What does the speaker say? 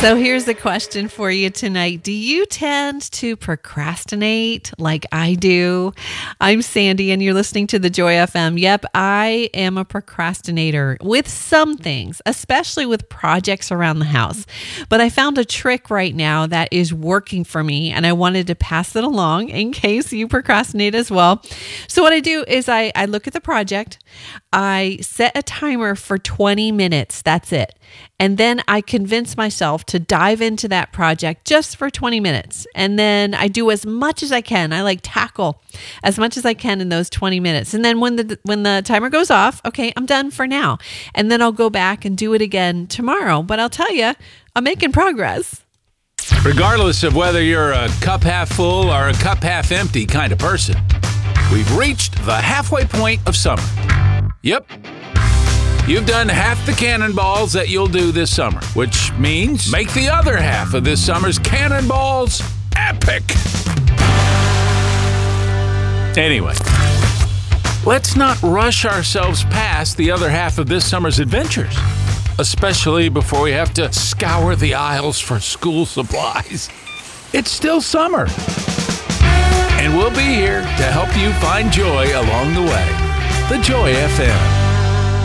So here's the question for you tonight. Do you tend to procrastinate like I do? I'm Sandy and you're listening to the Joy FM. Yep, I am a procrastinator with some things, especially with projects around the house. But I found a trick right now that is working for me and I wanted to pass it along in case you procrastinate as well. So what I do is I look at the project, I set a timer for 20 minutes, that's it. And then I convince myself to dive into that project just for 20 minutes. And then I do as much as I can. I tackle as much as I can in those 20 minutes. And then when the timer goes off, okay, I'm done for now. And then I'll go back and do it again tomorrow. But I'll tell you, I'm making progress. Regardless of whether you're a cup half full or a cup half empty kind of person, we've reached the halfway point of summer. Yep. You've done half the cannonballs that you'll do this summer, which means make the other half of this summer's cannonballs epic. Anyway, let's not rush ourselves past the other half of this summer's adventures, especially before we have to scour the aisles for school supplies. It's still summer, and we'll be here to help you find joy along the way. The Joy FM.